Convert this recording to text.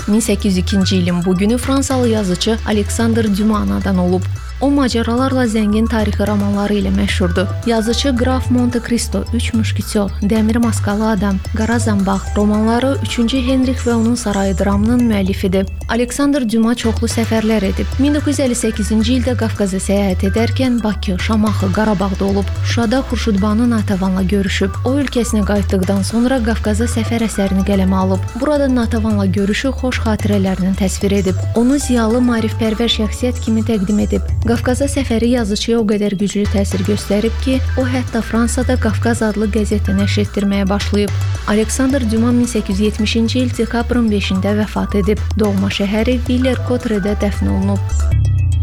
1802-ci ilin bu günü Fransalı yazıcı Alexandre Dumas anadan olub. O macəralarla zəngin tarixi romanları ilə məşhurdur. Yazıcı Qraf Monte Cristo, Üç Müşketyor, Dəmir Maskalı Adam, Qara Zambaq romanları 3-cü Henrix və onun sarayı dramının müəllifidir. Alexandre Dumas çoxlu səfərlər edib. 1958-ci ildə Qafqaza səyahət edərkən Bakı, Şamaxı, Qarabağda olub. Şuşada Xurşudbanu Natavanla görüşüb. O ölkəsinə qayıtdıqdan sonra Qafqaza səfər əsərini qələmə alıb. Burada Natavanla görüşü xoş xatirələrini təsvir edib. Onu ziyalı, maarifpərvər şəxsiyyət kimi təqdim edib. Qafqaza səfəri yazıçıya o qədər güclü təsir göstərib ki, o hətta Fransada Qafqaz adlı qəzeti nəşr etdirməyə başlayıb. Alexandre Dumas 1870-ci il dekabrın 5-də vəfat edib. Doğma şəhəri Villers-Cotterêtdə dəfn olunub.